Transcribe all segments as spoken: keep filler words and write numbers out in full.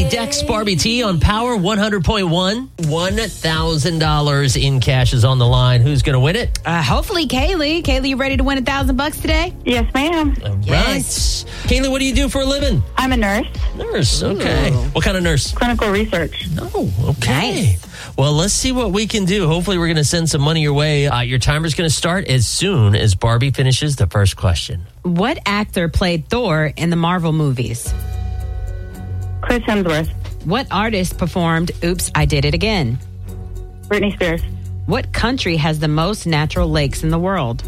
Dex Barbie T on Power one hundred point one. one thousand dollars in cash is on the line. Who's going to win it? Uh, hopefully, Kaylee. Kaylee, you ready to win a thousand bucks today? Yes, ma'am. All Yes. right. Kaylee, what do you do for a living? I'm a nurse. Nurse. Okay. Ooh. What kind of nurse? Clinical research. Oh, okay. Nice. Well, let's see what we can do. Hopefully, we're going to send some money your way. Uh, your timer's going to start as soon as Barbie finishes the first question. What actor played Thor in the Marvel movies? Chris Hemsworth. What artist performed Oops, I Did It Again? Britney Spears. What country has the most natural lakes in the world?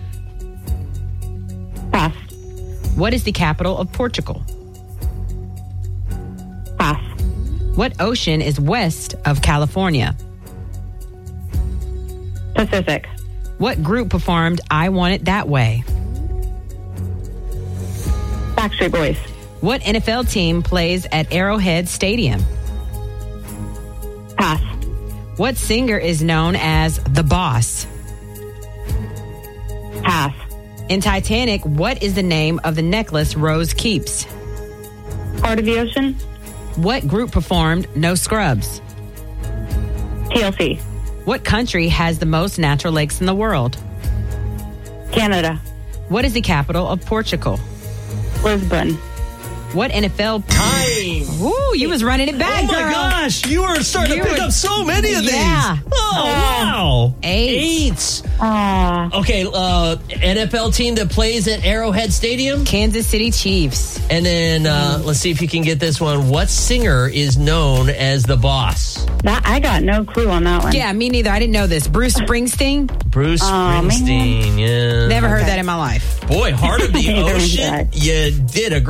Pass. What is the capital of Portugal? Pass. What ocean is west of California? Pacific. What group performed I Want It That Way? Backstreet Boys. What N F L team plays at Arrowhead Stadium? Pass. What singer is known as The Boss? Pass. In Titanic, what is the name of the necklace Rose keeps? Heart of the Ocean. What group performed No Scrubs? T L C. What country has the most natural lakes in the world? Canada. What is the capital of Portugal? Lisbon. What N F L... Time. Woo, you was running it back, Oh, my girl. gosh. You are starting You to pick were- up so many of these. Yeah. Oh, wow. Eight. Eight. Ah. Okay, uh, N F L team that plays at Arrowhead Stadium. Kansas City Chiefs. And then uh, let's see if you can get this one. What singer is known as The Boss? That I got no clue on that one. Yeah, me neither. I didn't know this. Bruce Springsteen. Bruce man. Springsteen. Yeah. Never heard that in my life. Boy, Heart of the Neither did Ocean. I. You did a great